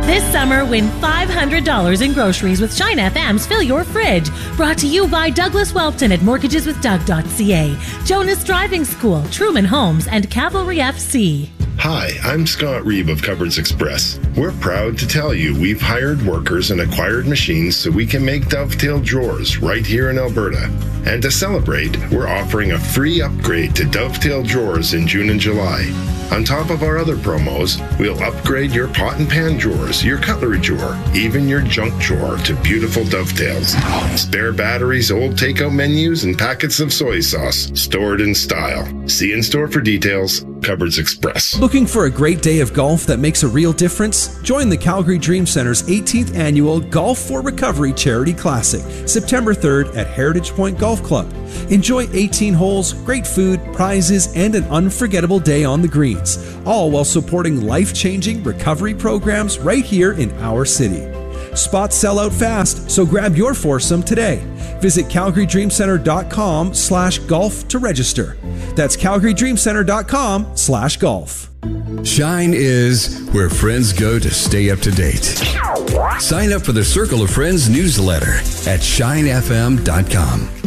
This summer, win $500 in groceries with Shine FM's Fill Your Fridge. Brought to you by Douglas Welpton at mortgageswithdoug.ca, Jonas Driving School, Truman Homes, and Cavalry FC. Hi, I'm Scott Reeve of Cupboards Express. We're proud to tell you we've hired workers and acquired machines so we can make dovetail drawers right here in Alberta. And to celebrate, we're offering a free upgrade to dovetail drawers in June and July. On top of our other promos, we'll upgrade your pot and pan drawers, your cutlery drawer, even your junk drawer to beautiful dovetails. Spare batteries, old takeout menus, and packets of soy sauce stored in style. See in store for details. Cupboards Express. Looking for a great day of golf that makes a real difference? Join the Calgary Dream Center's 18th annual Golf for Recovery Charity Classic, September 3rd at Heritage Point Golf Club. Enjoy 18 holes, great food, prizes, and an unforgettable day on the greens, all while supporting life-changing recovery programs right here in our city. Spots sell out fast, so grab your foursome today. Visit calgarydreamcenter.com/golf to register. That's calgarydreamcenter.com/golf. Shine is where friends go to stay up to date. Sign up for the Circle of Friends newsletter at shinefm.com.